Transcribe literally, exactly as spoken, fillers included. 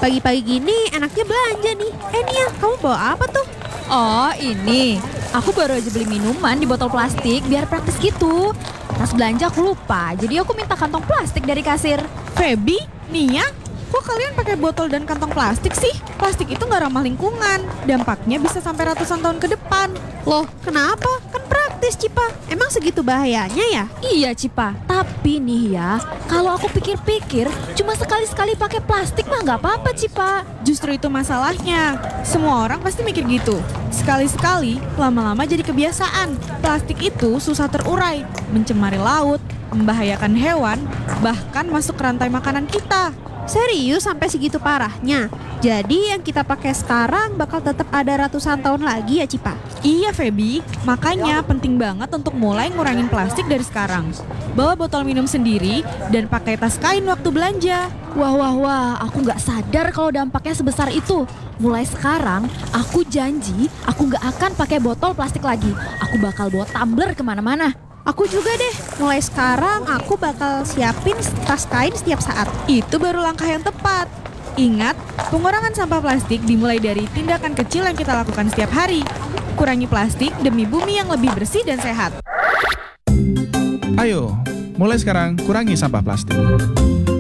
Pagi-pagi gini enaknya belanja nih. Eh Nia, kamu bawa apa tuh? Oh ini, aku baru aja beli minuman di botol plastik biar praktis gitu. Pas belanja aku lupa, jadi aku minta kantong plastik dari kasir. Feby, Nia, kok kalian pakai botol dan kantong plastik sih? Plastik itu nggak ramah lingkungan. Dampaknya bisa sampai ratusan tahun ke depan. Loh, kenapa? Kan praktis, Cipa. Emang segitu bahayanya ya? Iya Cipa, tapi nih ya, kalau aku pikir-pikir, cuma sekali-sekali pakai plastik mah nggak apa-apa Cipa. Justru itu masalahnya. Semua orang pasti mikir gitu. Sekali-sekali, lama-lama jadi kebiasaan. Plastik itu susah terurai, mencemari laut, membahayakan hewan, bahkan masuk ke rantai makanan kita. Serius sampai segitu parahnya? Jadi yang kita pakai sekarang bakal tetap ada ratusan tahun lagi ya, Cipa? Iya Feby, makanya penting banget untuk mulai ngurangin plastik dari sekarang. Bawa botol minum sendiri dan pakai tas kain waktu belanja. Wah wah wah, aku nggak sadar kalau dampaknya sebesar itu. Mulai sekarang, aku janji aku nggak akan pakai botol plastik lagi. Aku bakal bawa tumbler kemana-mana. Aku juga deh, mulai sekarang aku bakal siapin tas kain setiap saat. Itu baru langkah yang tepat. Ingat, pengurangan sampah plastik dimulai dari tindakan kecil yang kita lakukan setiap hari. Kurangi plastik demi bumi yang lebih bersih dan sehat. Ayo, mulai sekarang kurangi sampah plastik.